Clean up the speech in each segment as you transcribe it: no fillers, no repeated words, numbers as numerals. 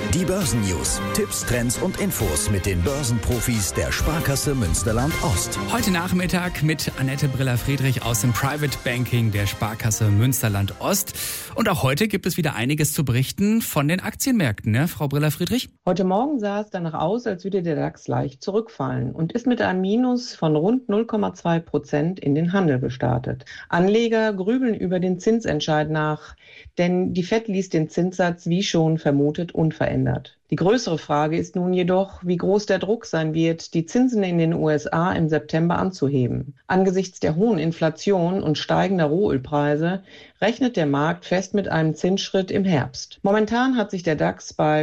Die Börsennews, Tipps, Trends und Infos mit den Börsenprofis der Sparkasse Münsterland-Ost. Heute Nachmittag mit Annette Briller-Friedrich aus dem Private Banking der Sparkasse Münsterland-Ost. Und auch heute gibt es wieder einiges zu berichten von den Aktienmärkten, ne, Frau Briller-Friedrich? Heute Morgen sah es danach aus, als würde der DAX leicht zurückfallen und ist mit einem Minus von rund 0,2% in den Handel gestartet. Anleger grübeln über den Zinsentscheid nach, denn die FED ließ den Zinssatz wie schon vermutet unverändert. Die größere Frage ist nun jedoch, wie groß der Druck sein wird, die Zinsen in den USA im September anzuheben. Angesichts der hohen Inflation und steigender Rohölpreise rechnet der Markt fest mit einem Zinsschritt im Herbst. Momentan hat sich der DAX bei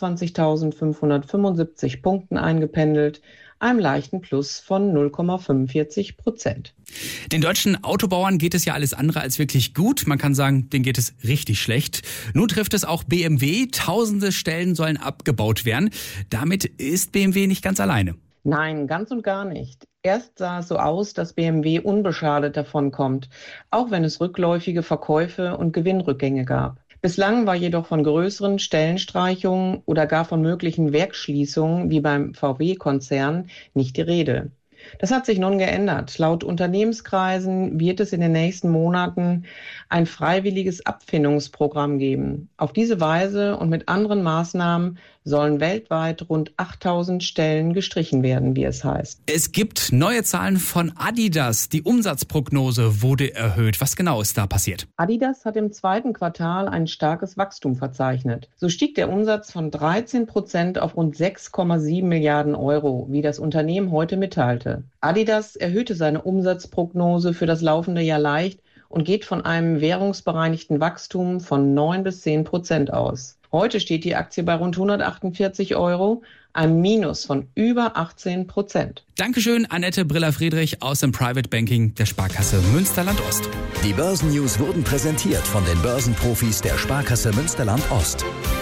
25.575 Punkten eingependelt, einem leichten Plus von 0,45%. Den deutschen Autobauern geht es ja alles andere als wirklich gut. Man kann sagen, denen geht es richtig schlecht. Nun trifft es auch BMW. Tausende Stellen sollen abgebaut werden. Damit ist BMW nicht ganz alleine. Nein, ganz und gar nicht. Erst sah es so aus, dass BMW unbeschadet davonkommt, auch wenn es rückläufige Verkäufe und Gewinnrückgänge gab. Bislang war jedoch von größeren Stellenstreichungen oder gar von möglichen Werksschließungen wie beim VW-Konzern nicht die Rede. Das hat sich nun geändert. Laut Unternehmenskreisen wird es in den nächsten Monaten ein freiwilliges Abfindungsprogramm geben. Auf diese Weise und mit anderen Maßnahmen sollen weltweit rund 8.000 Stellen gestrichen werden, wie es heißt. Es gibt neue Zahlen von Adidas. Die Umsatzprognose wurde erhöht. Was genau ist da passiert? Adidas hat im zweiten Quartal ein starkes Wachstum verzeichnet. So stieg der Umsatz von 13% auf rund 6,7 Milliarden Euro, wie das Unternehmen heute mitteilte. Adidas erhöhte seine Umsatzprognose für das laufende Jahr leicht und geht von einem währungsbereinigten Wachstum von 9-10% aus. Heute steht die Aktie bei rund 148 Euro, ein Minus von über 18%. Dankeschön, Annette Briller-Friedrich aus dem Private Banking der Sparkasse Münsterland-Ost. Die Börsennews wurden präsentiert von den Börsenprofis der Sparkasse Münsterland-Ost.